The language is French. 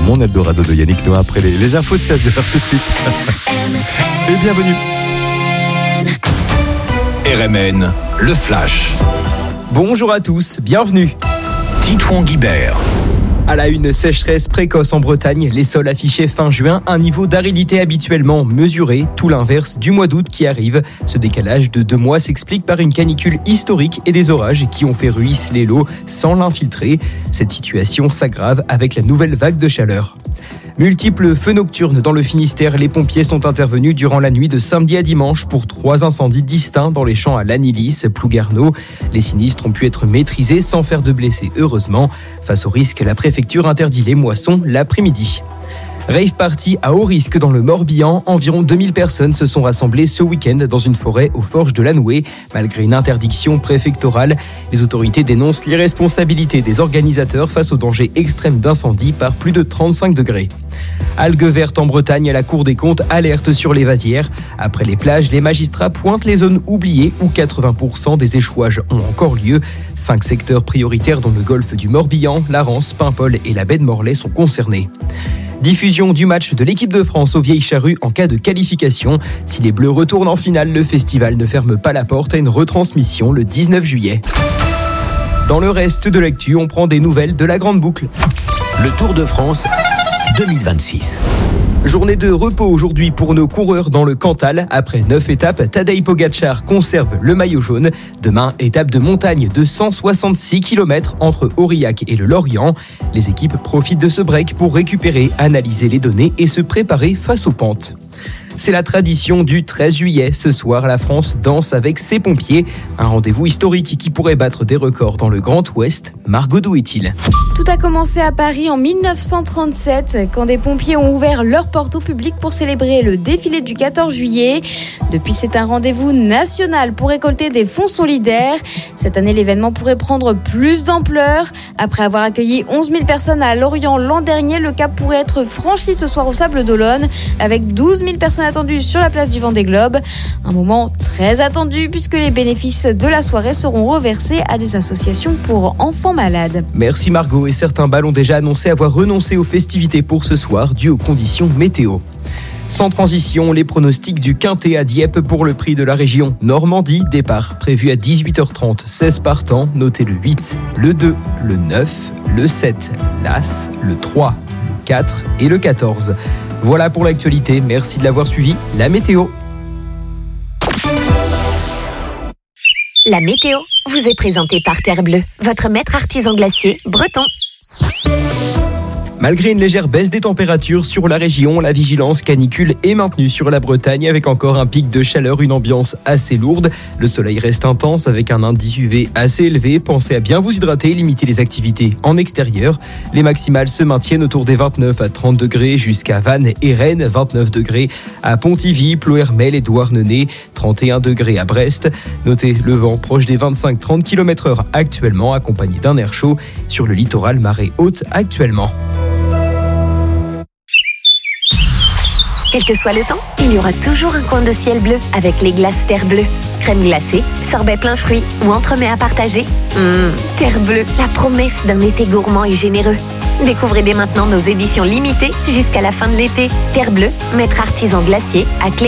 mon Eldorado de Yannick Noah après les infos de 16h tout de suite. Et bienvenue. RMN, le Flash. Bonjour à tous, bienvenue. Titouan Guibert. À la une, sécheresse précoce en Bretagne, les sols affichaient fin juin un niveau d'aridité habituellement mesuré, tout l'inverse du mois d'août qui arrive. Ce décalage de 2 mois s'explique par une canicule historique et des orages qui ont fait ruisseler l'eau sans l'infiltrer. Cette situation s'aggrave avec la nouvelle vague de chaleur. Multiples feux nocturnes dans le Finistère, les pompiers sont intervenus durant la nuit de samedi à dimanche pour 3 incendies distincts dans les champs à Lannilis, Plougarneau. Les sinistres ont pu être maîtrisés sans faire de blessés, heureusement. Face au risque, la préfecture interdit les moissons l'après-midi. Rave party à haut risque dans le Morbihan. Environ 2000 personnes se sont rassemblées ce week-end dans une forêt aux Forges de Lanoué. Malgré une interdiction préfectorale, les autorités dénoncent l'irresponsabilité des organisateurs face au danger extrême d'incendie par plus de 35 degrés. Algues vertes en Bretagne, la Cour des comptes alerte sur les vasières. Après les plages, les magistrats pointent les zones oubliées où 80% des échouages ont encore lieu. 5 secteurs prioritaires dont le golfe du Morbihan, la Rance, Paimpol et la baie de Morlaix sont concernés. Diffusion du match de l'équipe de France aux Vieilles Charrues en cas de qualification. Si les Bleus retournent en finale, le festival ne ferme pas la porte à une retransmission le 19 juillet. Dans le reste de l'actu, on prend des nouvelles de la Grande Boucle. Le Tour de France 2026. Journée de repos aujourd'hui pour nos coureurs dans le Cantal. Après 9 étapes, Tadej Pogačar conserve le maillot jaune. Demain, étape de montagne de 166 km entre Aurillac et le Lorient. Les équipes profitent de ce break pour récupérer, analyser les données et se préparer face aux pentes. C'est la tradition du 13 juillet. Ce soir, la France danse avec ses pompiers. Un rendez-vous historique qui pourrait battre des records dans le Grand Ouest. Margot, d'où est-il ? Tout a commencé à Paris en 1937, quand des pompiers ont ouvert leurs portes au public pour célébrer le défilé du 14 juillet. Depuis, c'est un rendez-vous national pour récolter des fonds solidaires. Cette année, l'événement pourrait prendre plus d'ampleur. Après avoir accueilli 11 000 personnes à Lorient l'an dernier, le cap pourrait être franchi ce soir au Sables d'Olonne, avec 12 000 personnes attendues sur la place du Vendée Globe. Un moment très attendu puisque les bénéfices de la soirée seront reversés à des associations pour enfants malades. Merci Margot, et certains bals ont déjà annoncé avoir renoncé aux festivités pour ce soir dû aux conditions météo. Sans transition, les pronostics du Quintet à Dieppe pour le prix de la région Normandie. Départ prévu à 18h30, 16 partants. Notez le 8, le 2, le 9, le 7, l'As, le 3, le 4 et le 14. Voilà pour l'actualité, merci de l'avoir suivi. La météo. La météo vous est présentée par Terre Bleue, votre maître artisan glacier breton. Malgré une légère baisse des températures sur la région, la vigilance canicule est maintenue sur la Bretagne avec encore un pic de chaleur, une ambiance assez lourde. Le soleil reste intense avec un indice UV assez élevé. Pensez à bien vous hydrater et limiter les activités en extérieur. Les maximales se maintiennent autour des 29 à 30 degrés jusqu'à Vannes et Rennes, 29 degrés à Pontivy, Ploërmel et Douarnenez, 31 degrés à Brest. Notez le vent proche des 25-30 km/h actuellement, accompagné d'un air chaud sur le littoral, marée haute actuellement. Quel que soit le temps, il y aura toujours un coin de ciel bleu avec les glaces Terre Bleue. Crème glacée, sorbet plein fruits ou entremets à partager. Terre Bleue, la promesse d'un été gourmand et généreux. Découvrez dès maintenant nos éditions limitées jusqu'à la fin de l'été. Terre Bleue, maître artisan glacier à Clé.